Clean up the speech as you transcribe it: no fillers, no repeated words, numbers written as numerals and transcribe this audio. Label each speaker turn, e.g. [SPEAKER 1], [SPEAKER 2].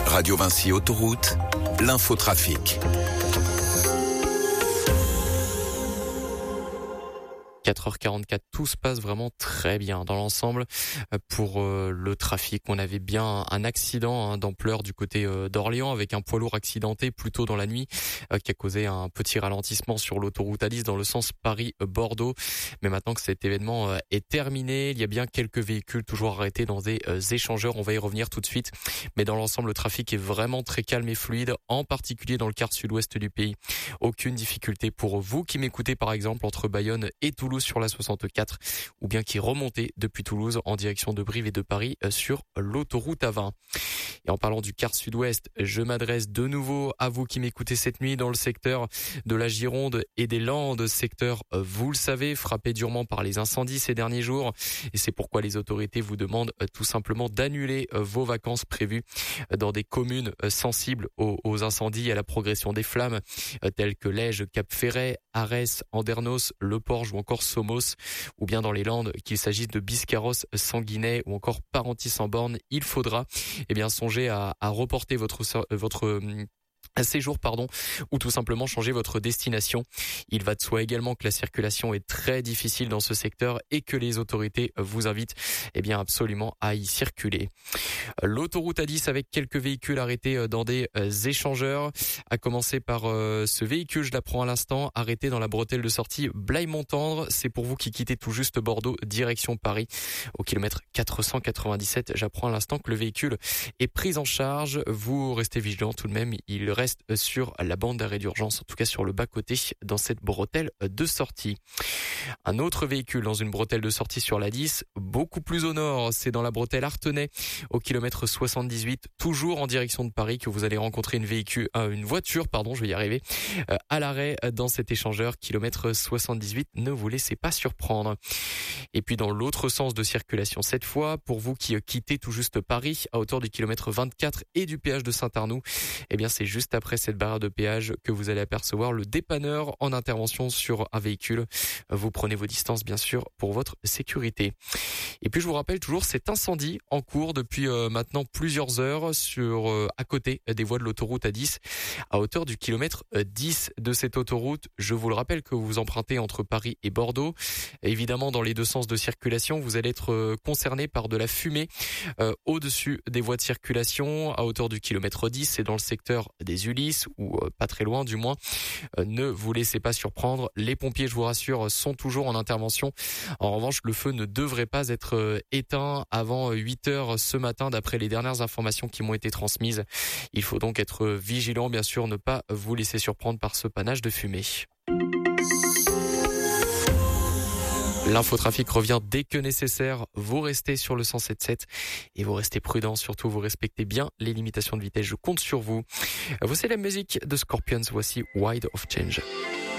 [SPEAKER 1] Radio Vinci Autoroute, l'infotrafic.
[SPEAKER 2] 4h44, tout se passe vraiment très bien dans l'ensemble pour le trafic. On avait bien un accident d'ampleur du côté d'Orléans avec un poids lourd accidenté plus tôt dans la nuit qui a causé un petit ralentissement sur l'autoroute A10 dans le sens Paris-Bordeaux. Mais maintenant que cet événement est terminé, il y a bien quelques véhicules toujours arrêtés dans des échangeurs. On va y revenir tout de suite. Mais dans l'ensemble, le trafic est vraiment très calme et fluide, en particulier dans le quart sud-ouest du pays. Aucune difficulté pour vous qui m'écoutez par exemple entre Bayonne et Toulouse sur la 64 ou bien qui remontez depuis Toulouse en direction de Brive et de Paris sur l'autoroute A20. Et en parlant du quart sud-ouest, je m'adresse de nouveau à vous qui m'écoutez cette nuit dans le secteur de la Gironde et des Landes, secteur, vous le savez, frappé durement par les incendies ces derniers jours. Et c'est pourquoi les autorités vous demandent tout simplement d'annuler vos vacances prévues dans des communes sensibles aux incendies et à la progression des flammes, telles que Lège, Cap-Ferret, Arès, Andernos, Le Porge ou encore Somos, ou bien dans les Landes, qu'il s'agisse de Biscarrosse, Sanguinet ou encore Parentis-en-Born. Il faudra songer à reporter votre séjour, ou tout simplement changer votre destination. Il va de soi également que la circulation est très difficile dans ce secteur et que les autorités vous invitent absolument à y circuler. L'autoroute A10 avec quelques véhicules arrêtés dans des échangeurs, à commencer par ce véhicule, je l'apprends à l'instant, arrêté dans la bretelle de sortie Blaye-Montendre. C'est pour vous qui quittez tout juste Bordeaux, direction Paris, au kilomètre 497. J'apprends à l'instant que le véhicule est pris en charge. Vous restez vigilants tout de même, il reste sur la bande d'arrêt d'urgence, en tout cas sur le bas-côté, dans cette bretelle de sortie. Un autre véhicule dans une bretelle de sortie sur la 10, beaucoup plus au nord, c'est dans la bretelle Artenay, au kilomètre 78, toujours en direction de Paris, que vous allez rencontrer une voiture, à l'arrêt dans cet échangeur, kilomètre 78, ne vous laissez pas surprendre. Et puis dans l'autre sens de circulation, cette fois, pour vous qui quittez tout juste Paris, à hauteur du kilomètre 24 et du péage de Saint-Arnoux, c'est juste après cette barrière de péage que vous allez apercevoir le dépanneur en intervention sur un véhicule. Vous prenez vos distances, bien sûr, pour votre sécurité. Et puis, je vous rappelle toujours cet incendie en cours depuis maintenant plusieurs heures à côté des voies de l'autoroute A10, à hauteur du kilomètre 10 de cette autoroute. Je vous le rappelle que vous empruntez entre Paris et Bordeaux. Évidemment, dans les deux sens de circulation, vous allez être concerné par de la fumée au-dessus des voies de circulation, à hauteur du kilomètre 10. C'est dans le secteur des Ulysses, ou pas très loin du moins. Ne vous laissez pas surprendre. Les pompiers, je vous rassure, sont toujours en intervention. En revanche, le feu ne devrait pas être éteint avant 8 heures ce matin, d'après les dernières informations qui m'ont été transmises. Il faut donc être vigilant, bien sûr, ne pas vous laisser surprendre par ce panache de fumée. L'infotrafic revient dès que nécessaire. Vous restez sur le 107.7 et vous restez prudents. Surtout, vous respectez bien les limitations de vitesse. Je compte sur vous. Voici la musique de Scorpions. Voici Wild of Change.